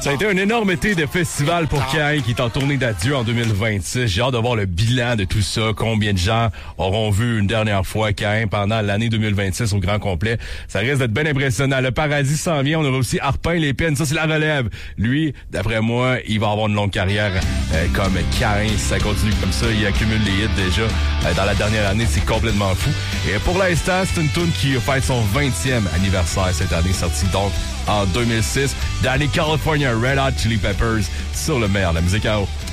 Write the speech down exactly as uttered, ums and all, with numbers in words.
Ça a été un énorme été de festival pour Caïn qui est en tournée d'adieu en deux mille vingt-six. J'ai hâte de voir le bilan de tout ça. Combien de gens auront vu une dernière fois Caïn pendant l'année deux mille vingt-six au grand complet. Ça risque d'être bien impressionnant. Le Paradis s'en vient. On aura aussi Arpin Les Pines. Ça, c'est la relève. Lui, d'après moi, il va avoir une longue carrière euh, comme Caïn. Si ça continue comme ça, il accumule les hits déjà. Euh, dans la dernière année, c'est complètement fou. Et pour l'instant, c'est une tune qui fête son vingtième anniversaire cette année, sortie donc en deux mille six. Dans les California Red Hot Chili Peppers sur le meilleur de la musique à eau.